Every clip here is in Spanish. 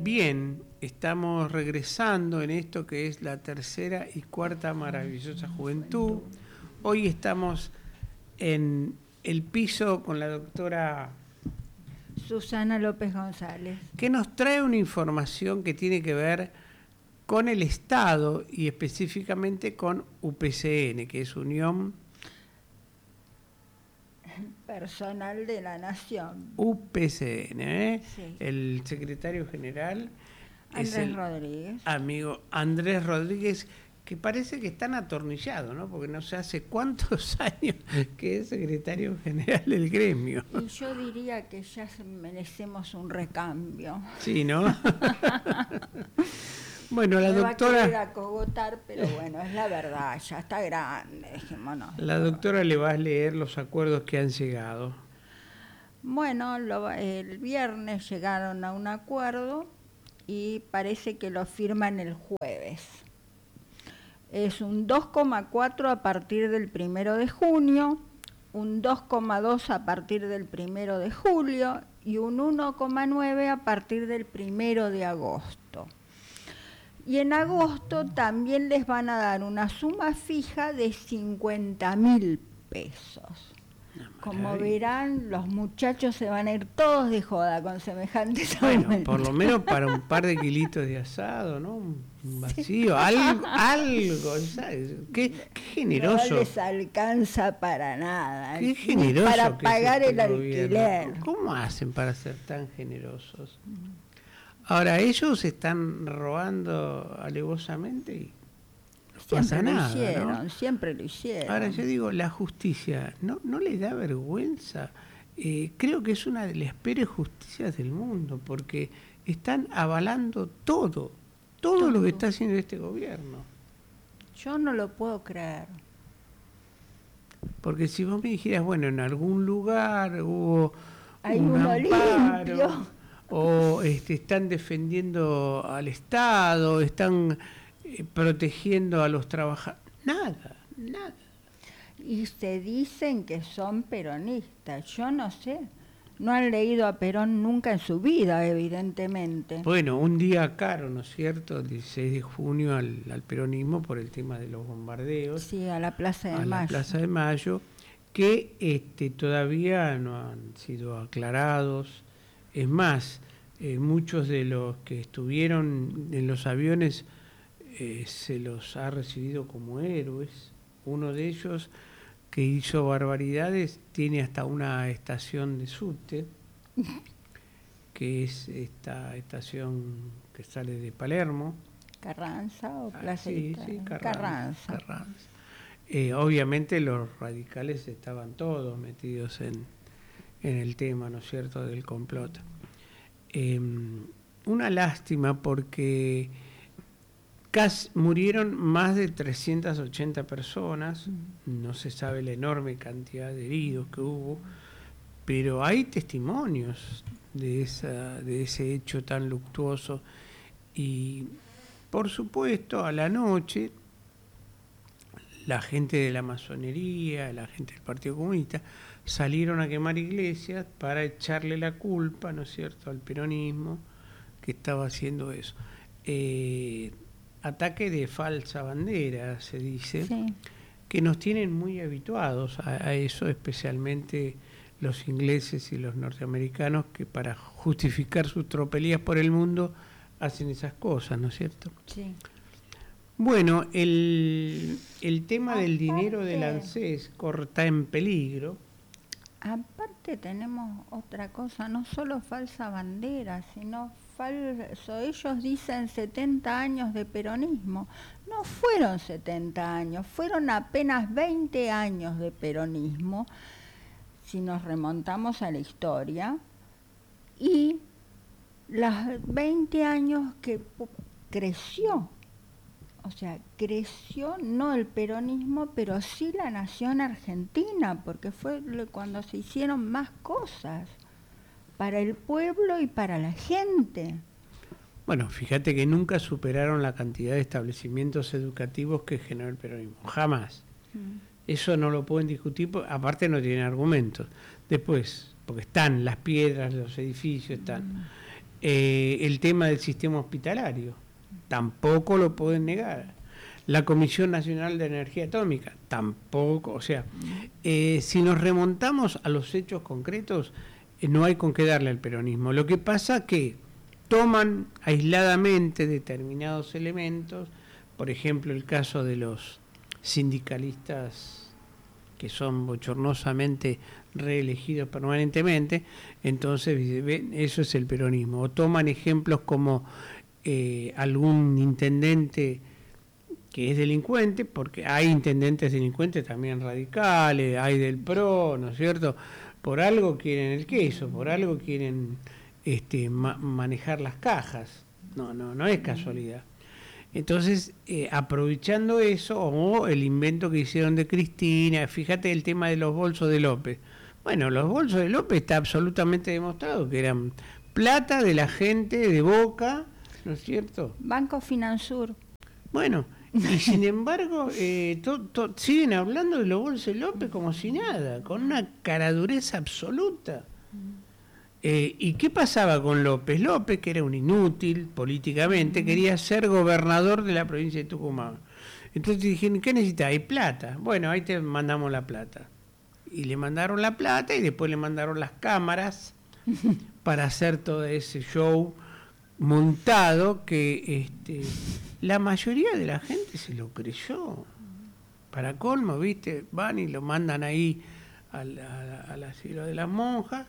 Bien, estamos regresando en esto que es la tercera y cuarta maravillosa juventud. Hoy estamos en el piso con la doctora Susana López González, que nos trae una información que tiene que ver con el Estado y específicamente con UPCN, que es Unión Personal de la Nación. UPCN, Sí. El secretario general es Andrés el Rodríguez. amigo Andrés Rodríguez, que parece que están atornillados, ¿no? Porque no sé hace cuántos años que es secretario general del gremio. Y yo diría que ya merecemos un recambio. Sí, ¿no? Bueno, la Me va a querer doctora... acogotar, pero bueno, es la verdad, ya está grande, dejémonos. La doctora le va a leer los acuerdos que han llegado. Bueno, el viernes llegaron a un acuerdo y parece que lo firman el jueves. Es un 2,4 a partir del 1 de junio, un 2,2 a partir del 1 de julio y un 1,9 a partir del 1 de agosto. Y en agosto también les van a dar una suma fija de 50.000 pesos. Como verán, los muchachos se van a ir todos de joda con semejantes aumentos. Bueno, por lo menos para un par de kilitos de asado, ¿no? Un vacío, sí. algo, ¿sabes? Qué generoso. No les alcanza para nada. Qué generoso. Para pagar el alquiler. ¿Cómo hacen para ser tan generosos? Ahora, ellos están robando alevosamente y no pasa nada, ¿no? Siempre lo hicieron. Ahora, yo digo, la justicia, ¿no les da vergüenza? Creo que es una de las peores justicias del mundo, porque están avalando todo lo que está haciendo este gobierno. Yo no lo puedo creer. Porque si vos me dijeras, bueno, en algún lugar hubo un amparo, limpio. O están defendiendo al Estado, están protegiendo a los trabajadores. Nada. Y se dicen que son peronistas. Yo no sé. No han leído a Perón nunca en su vida, evidentemente. Bueno, un día caro, ¿no es cierto? El 16 de junio al peronismo por el tema de los bombardeos. Sí, a la Plaza de Mayo. A la Plaza de Mayo, que todavía no han sido aclarados. Es más, muchos de los que estuvieron en los aviones se los ha recibido como héroes. Uno de ellos, que hizo barbaridades, tiene hasta una estación de subte, que es esta estación que sale de Palermo. ¿Carranza o Plaza? Sí, Carranza. Obviamente los radicales estaban todos metidos en el tema, ¿no es cierto?, del complot. Una lástima porque murieron más de 380 personas, no se sabe la enorme cantidad de heridos que hubo, pero hay testimonios de ese hecho tan luctuoso. Y por supuesto, a la noche, la gente de la masonería, la gente del Partido Comunista, salieron a quemar iglesias para echarle la culpa, ¿no es cierto?, al peronismo que estaba haciendo eso. Ataque de falsa bandera, se dice, sí, que nos tienen muy habituados a eso, especialmente los ingleses y los norteamericanos, que para justificar sus tropelías por el mundo hacen esas cosas, ¿no es cierto? Sí. Bueno, el tema del dinero del ANSES está en peligro. Aparte tenemos otra cosa, no solo falsa bandera, sino falso. Ellos dicen 70 años de peronismo. No fueron 70 años, fueron apenas 20 años de peronismo, si nos remontamos a la historia, y los 20 años que creció. O sea, creció no el peronismo, pero sí la nación argentina, porque fue cuando se hicieron más cosas para el pueblo y para la gente. Bueno, fíjate que nunca superaron la cantidad de establecimientos educativos que generó el peronismo, jamás. Eso no lo pueden discutir, aparte no tienen argumentos. Después, porque están las piedras, los edificios, están... El tema del sistema hospitalario, tampoco lo pueden negar. La Comisión Nacional de Energía Atómica, tampoco. O sea, si nos remontamos a los hechos concretos, no hay con qué darle al peronismo. Lo que pasa que toman aisladamente determinados elementos, por ejemplo el caso de los sindicalistas que son bochornosamente reelegidos permanentemente, entonces eso es el peronismo. O toman ejemplos como algún intendente que es delincuente, porque hay intendentes delincuentes también radicales, hay del PRO, ¿no es cierto? Por algo quieren el queso, por algo quieren manejar las cajas. No es casualidad. Entonces, aprovechando eso, o el invento que hicieron de Cristina, fíjate el tema de los bolsos de López. Bueno, los bolsos de López está absolutamente demostrado que eran plata de la gente de Boca, ¿no es cierto? Banco Finansur. Bueno, y sin embargo, siguen hablando de los bolsos de López como si nada, con una caradurez absoluta. ¿Y qué pasaba con López? López, que era un inútil políticamente, quería ser gobernador de la provincia de Tucumán. Entonces dijeron, ¿qué necesitas? Hay plata. Bueno, ahí te mandamos la plata. Y le mandaron la plata y después le mandaron las cámaras para hacer todo ese show montado que la mayoría de la gente se lo creyó. Para colmo, ¿viste? Van y lo mandan ahí al asilo de las monjas.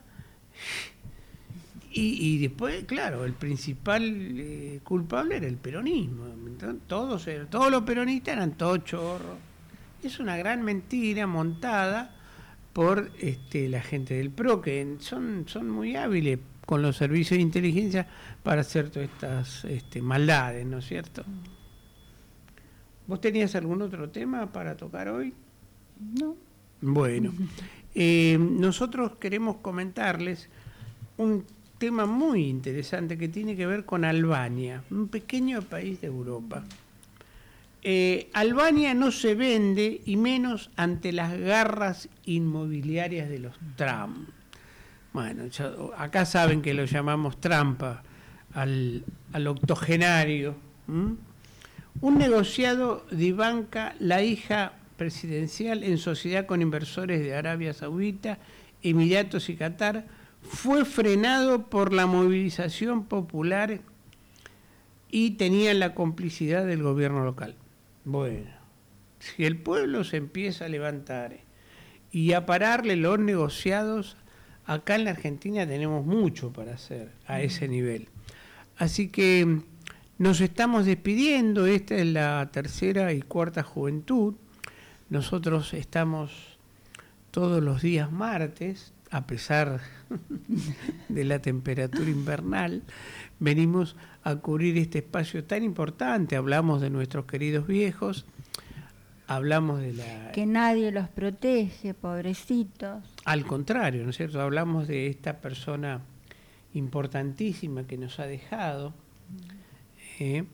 Y después, claro, el principal culpable era el peronismo. Entonces, todos los peronistas eran todos chorros. Es una gran mentira montada por la gente del PRO, que son muy hábiles con los servicios de inteligencia para hacer todas estas maldades, ¿no es cierto? ¿Vos tenías algún otro tema para tocar hoy? No. Bueno, nosotros queremos comentarles un tema muy interesante que tiene que ver con Albania, un pequeño país de Europa. Albania no se vende, y menos ante las garras inmobiliarias de los Trump. Bueno, acá saben que lo llamamos trampa al octogenario. Un negociado de Ivanka, la hija presidencial, en sociedad con inversores de Arabia Saudita, Emiratos y Qatar, fue frenado por la movilización popular y tenían la complicidad del gobierno local. Bueno, si el pueblo se empieza a levantar y a pararle los negociados, acá en la Argentina tenemos mucho para hacer a ese nivel. Así que nos estamos despidiendo. Esta es la tercera y cuarta juventud. Nosotros estamos todos los días martes, a pesar de la temperatura invernal, venimos a cubrir este espacio tan importante. Hablamos de nuestros queridos viejos, hablamos de la... Que nadie los protege, pobrecitos. Al contrario, ¿no es cierto? Hablamos de esta persona importantísima que nos ha dejado, que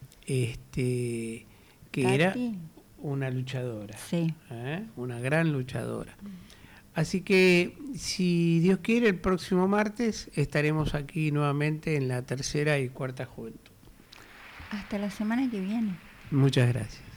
era una luchadora, sí. Una gran luchadora. Así que, si Dios quiere, el próximo martes estaremos aquí nuevamente en la tercera y cuarta juventud. Hasta la semana que viene. Muchas gracias.